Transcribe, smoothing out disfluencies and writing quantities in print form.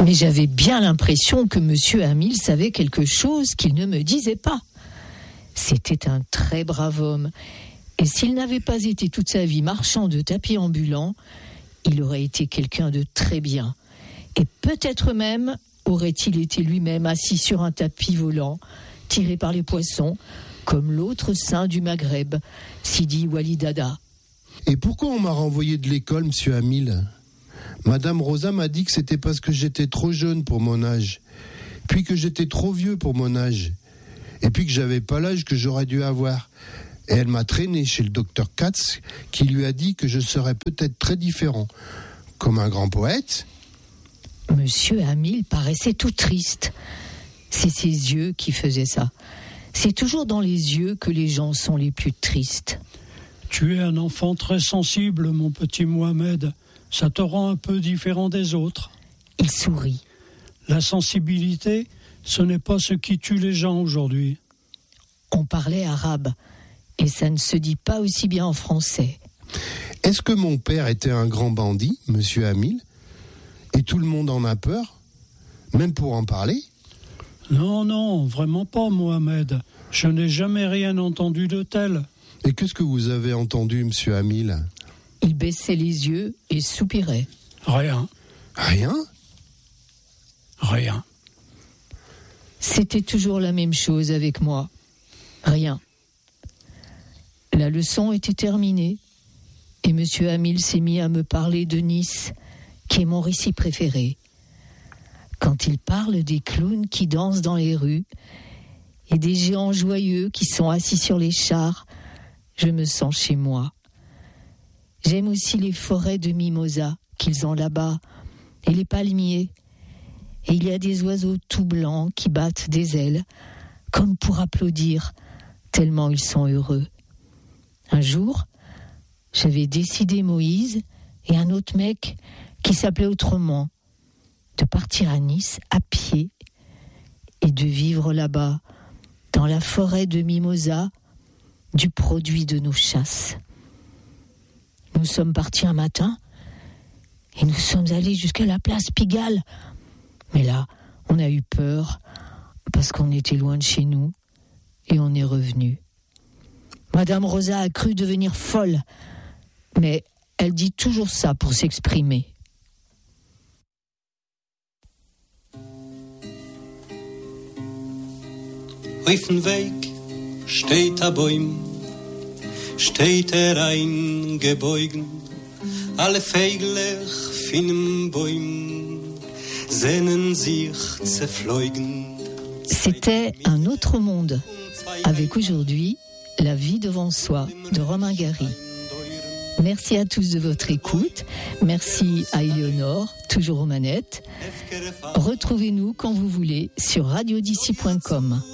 Mais j'avais bien l'impression que M. Hamil savait quelque chose qu'il ne me disait pas. C'était un très brave homme. Et s'il n'avait pas été toute sa vie marchand de tapis ambulants, il aurait été quelqu'un de très bien. Et peut-être même aurait-il été lui-même assis sur un tapis volant, tiré par les poissons, comme l'autre saint du Maghreb, Sidi Walidada. Et pourquoi on m'a renvoyé de l'école, monsieur Hamil ? Madame Rosa m'a dit que c'était parce que j'étais trop jeune pour mon âge, puis que j'étais trop vieux pour mon âge, et puis que j'avais pas l'âge que j'aurais dû avoir. Et elle m'a traîné chez le docteur Katz, qui lui a dit que je serais peut-être très différent, comme un grand poète. Monsieur Hamil paraissait tout triste. C'est ses yeux qui faisaient ça. C'est toujours dans les yeux que les gens sont les plus tristes. Tu es un enfant très sensible, mon petit Mohamed. Ça te rend un peu différent des autres. Il sourit. La sensibilité, ce n'est pas ce qui tue les gens aujourd'hui. On parlait arabe, et ça ne se dit pas aussi bien en français. Est-ce que mon père était un grand bandit, monsieur Hamil ? Et tout le monde en a peur ? Même pour en parler ? Non, vraiment pas, Mohamed. Je n'ai jamais rien entendu de tel. Et qu'est-ce que vous avez entendu, monsieur Hamil ? Il baissait les yeux et soupirait. Rien. Rien ? Rien. C'était toujours la même chose avec moi. Rien. La leçon était terminée et M. Hamil s'est mis à me parler de Nice, qui est mon récit préféré. Quand il parle des clowns qui dansent dans les rues et des géants joyeux qui sont assis sur les chars, je me sens chez moi. J'aime aussi les forêts de mimosas qu'ils ont là-bas et les palmiers. Et il y a des oiseaux tout blancs qui battent des ailes, comme pour applaudir, tellement ils sont heureux. Un jour, j'avais décidé, Moïse et un autre mec qui s'appelait autrement, de partir à Nice à pied et de vivre là-bas, dans la forêt de mimosas, du produit de nos chasses. Nous sommes partis un matin et nous sommes allés jusqu'à la place Pigalle. Mais là, on a eu peur parce qu'on était loin de chez nous et on est revenu. Madame Rosa a cru devenir folle, mais elle dit toujours ça pour s'exprimer. Auf dem Weg steht ein Baum, steht eingebeugen, alle Vögel von dem Baum sehnen sich zerflogen. C'était un autre monde, avec aujourd'hui La vie devant soi de Romain Gary. Merci à tous de votre écoute. Merci à Éléonore, toujours aux manettes. Retrouvez-nous quand vous voulez sur radiod'ici.com.